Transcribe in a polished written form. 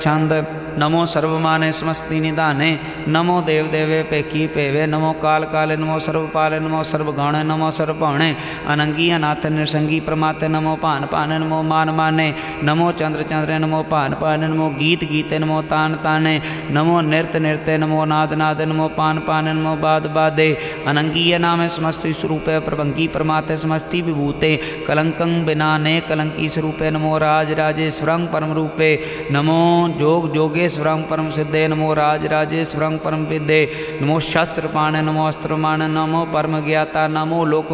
छंद नमो सर्वमाने समस्ति निधाने नमो देव देवे पेखी पेवे नमो काल काले नमो सर्वपाले नमो सर्वगौणे नमो सर्वभौणे अनंगी अनाथ निसंगी प्रमाते नमो भान पाने नमो मान माने नमो चंद्र चंद्रे नमो भान पाने नमो गीत गीते नमो तान ताने नमो नृत्य नृत्य नमो नाद नादे नमो पान पाने नमो बाद बादे अनंगी नामे समस्ति स्वरूपे प्रभंगी प्रमाते समस्ति विभूते कलंकं बिनाने कलंकी स्वरूपे नमो राज राजेश्वरं परम रूपे नमो जोग जोगेश्वरं परम सिद्धे नमो राज राजेश्वरं परम विद्ये नमो शस्त्र पाणे नमो अस्त्र माणे नमो परम ज्ञाता नमो लोक